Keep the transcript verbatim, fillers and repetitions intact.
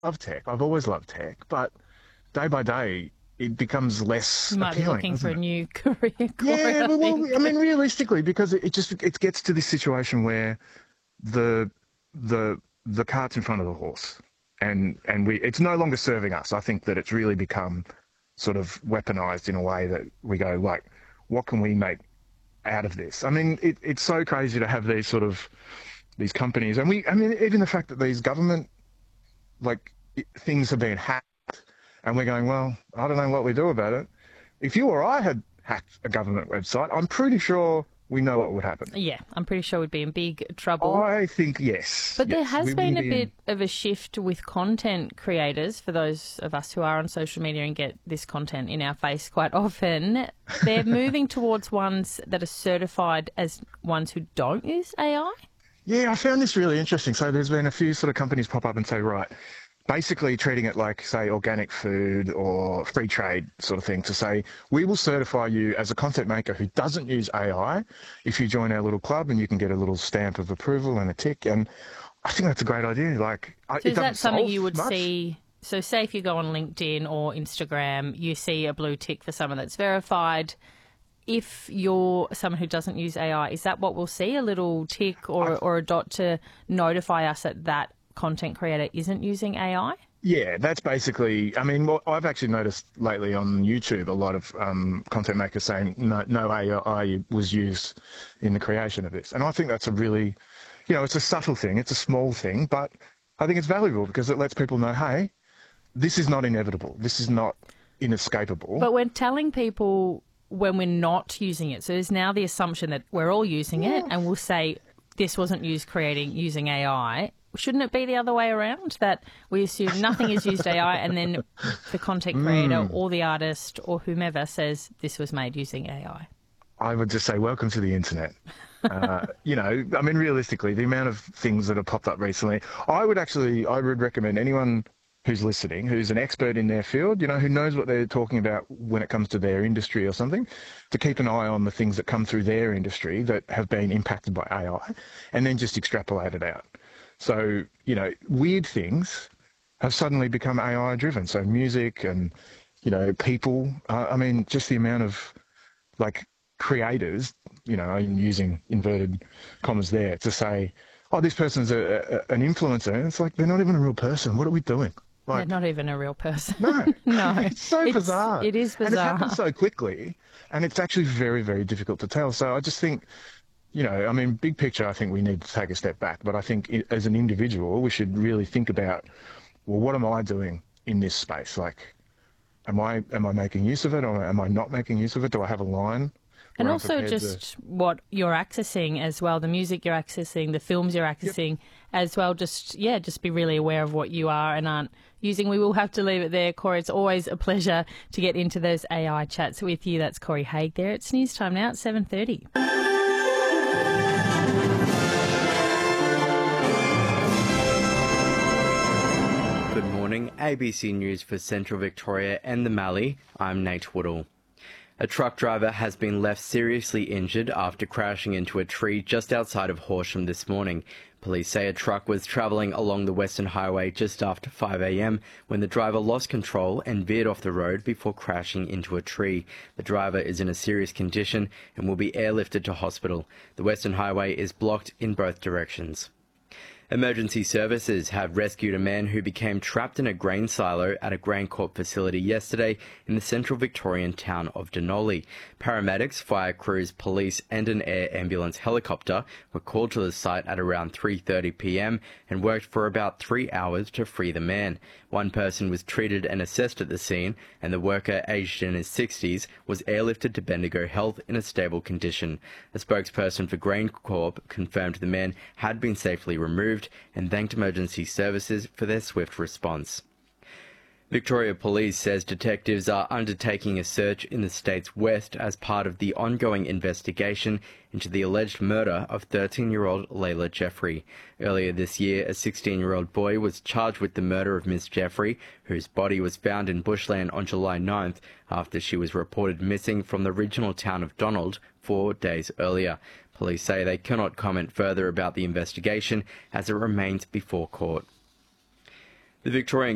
love tech. I've always loved tech, but day by day it becomes less You might be appealing, looking for doesn't a it? new career, Corey, Yeah, I but well, I think. mean, realistically, because it, it just it gets to this situation where the the the cart's in front of the horse, and and we it's no longer serving us. I think that it's really become sort of weaponized in a way that we go like, what can we make out of this? I mean, it, it's so crazy to have these sort of these companies, and we I mean, even the fact that these government like it, things have been hacked, and we're going, well, I don't know what we do about it. If you or I had hacked a government website, I'm pretty sure we know what would happen. Yeah, I'm pretty sure we'd be in big trouble. I think yes. But there Yes, has we been wouldn't a be bit in. of a shift with content creators, for those of us who are on social media and get this content in our face quite often. They're moving towards ones that are certified as ones who don't use A I. Yeah, I found this really interesting. So there's been a few sort of companies pop up and say, right, basically treating it like, say, organic food or free trade sort of thing to say, we will certify you as a content maker who doesn't use A I if you join our little club, and you can get a little stamp of approval and a tick. And I think that's a great idea. Like, I, So it is that doesn't something solve you would much. see? So say if you go on LinkedIn or Instagram, you see a blue tick for someone that's verified. If you're someone who doesn't use A I, is that what we'll see? A little tick or, I, or a dot to notify us that that content creator isn't using A I? Yeah, that's basically. I mean, what I've actually noticed lately on YouTube, a lot of um, content makers saying no, no A I was used in the creation of this, and I think that's a really, you know, it's a subtle thing, it's a small thing, but I think it's valuable because it lets people know, hey, this is not inevitable, this is not inescapable. But we're telling people when we're not using it. So there's now the assumption that we're all using it, and we'll say this wasn't used creating using A I. Shouldn't it be the other way around, that we assume nothing is used A I, and then the content creator or the artist or whomever says this was made using A I? I would just say, welcome to the internet. Uh, you know, I mean, realistically, the amount of things that have popped up recently, I would actually, I would recommend anyone who's listening, who's an expert in their field, you know, who knows what they're talking about when it comes to their industry or something, to keep an eye on the things that come through their industry that have been impacted by A I, and then just extrapolate it out. So, you know, weird things have suddenly become A I driven. So music and, you know, people, uh, I mean, just the amount of like creators, you know, I'm using inverted commas there to say, oh, this person's a, a, an influencer. And it's like, they're not even a real person. What are we doing? They're Like, not even a real person. no, No, it's so it's, bizarre. it is And it bizarre. happens so quickly, and it's actually very, very difficult to tell. So I just think, you know, I mean, big picture, I think we need to take a step back. But I think i as an individual, we should really think about, well, what am I doing in this space? Like, am I am I making use of it, or am I not making use of it? Do I have a line? And where I'm also prepared to- just what you're accessing as well, the music you're accessing, the films you're accessing as well. Just, yeah, just be really aware of what you are and aren't using. We will have to leave it there, Corey. It's always a pleasure to get into those A I chats with you. That's Corey Haig there. It's news time now at seven thirty. Good morning, A B C News for Central Victoria and the Mallee. I'm Nate Woodall. A truck driver has been left seriously injured after crashing into a tree just outside of Horsham this morning. Police say a truck was travelling along the Western Highway just after five a m when the driver lost control and veered off the road before crashing into a tree. The driver is in a serious condition and will be airlifted to hospital. The Western Highway is blocked in both directions. Emergency services have rescued a man who became trapped in a grain silo at a GrainCorp facility yesterday in the central Victorian town of Denali. Paramedics, fire crews, police and an air ambulance helicopter were called to the site at around three thirty p m and worked for about three hours to free the man. One person was treated and assessed at the scene, and the worker, aged in his sixties, was airlifted to Bendigo Health in a stable condition. A spokesperson for GrainCorp confirmed the man had been safely removed and thanked emergency services for their swift response. Victoria Police says detectives are undertaking a search in the state's west as part of the ongoing investigation into the alleged murder of thirteen-year-old Layla Jeffrey. Earlier this year, a sixteen-year-old boy was charged with the murder of Miss Jeffrey, whose body was found in bushland on July ninth after she was reported missing from the regional town of Donald four days earlier. Police say they cannot comment further about the investigation as it remains before court. The Victorian